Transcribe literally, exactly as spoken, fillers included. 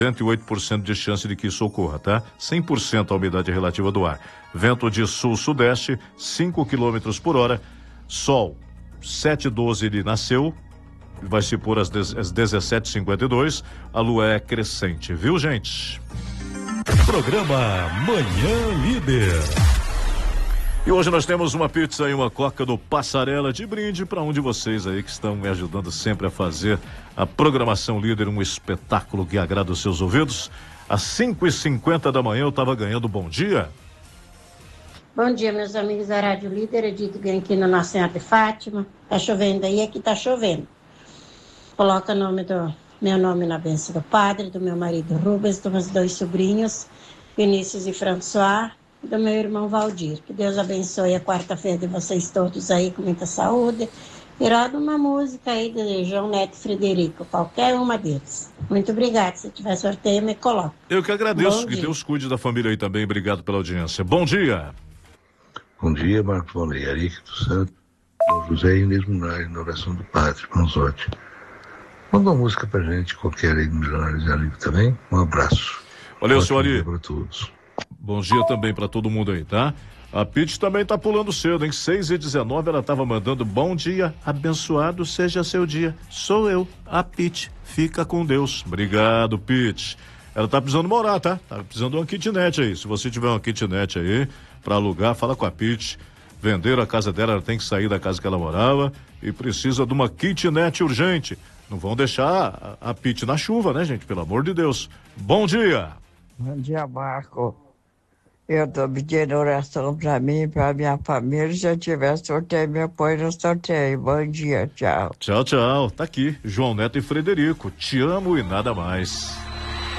cento e oito por cento de chance de que isso ocorra, tá? cem por cento a umidade relativa do ar. Vento de sul-sudeste, cinco quilômetros por hora. Sol, sete e doze ele nasceu. Vai se pôr às, às dezessete e cinquenta e dois. A lua é crescente, viu, gente? Programa Manhã Líder. E hoje nós temos uma pizza e uma coca do Passarela de brinde para um de vocês aí que estão me ajudando sempre a fazer a programação líder, um espetáculo que agrada os seus ouvidos. Às cinco e cinquenta da manhã eu estava ganhando bom dia. Bom dia, meus amigos da Rádio Líder. Edito ganha aqui na Nossa Senhora de Fátima. Tá chovendo aí, aqui tá chovendo. Coloca o nome do meu nome na bênção do padre, do meu marido Rubens, dos meus dois sobrinhos, Vinícius e François, do meu irmão Valdir. Que Deus abençoe a quarta-feira de vocês todos aí com muita saúde. E roda uma música aí de João Neto e Frederico, qualquer uma deles. Muito obrigada. Se tiver sorteio, me coloca. Eu que agradeço. Bom que dia. Deus cuide da família aí também. Obrigado pela audiência. Bom dia. Bom dia, Marcos Valei, Arique do Santo, José Inês Munari, na oração do Padre Panzotti. Manda uma música pra gente, qualquer aí do Milionários de Alívio também. Um abraço. Valeu, Ótimo seu Ari. dia pra todos. Bom dia também para todo mundo aí, tá? A Pete também tá pulando cedo, hein? seis e dezenove ela tava mandando bom dia, abençoado seja seu dia. Sou eu, a Pete. Fica com Deus. Obrigado, Pete. Ela tá precisando morar, tá? Tá precisando de uma kitnet aí. Se você tiver uma kitnet aí para alugar, fala com a Pete. Venderam a casa dela, ela tem que sair da casa que ela morava e precisa de uma kitnet urgente. Não vão deixar a, a Pete na chuva, né, gente? Pelo amor de Deus. Bom dia. Bom dia, Marco. Eu tô pedindo oração pra mim, pra minha família. Se eu tiver sorteio, me põe no sorteio. Bom dia, tchau. Tchau, tchau. Tá aqui, João Neto e Frederico. Te amo e nada mais.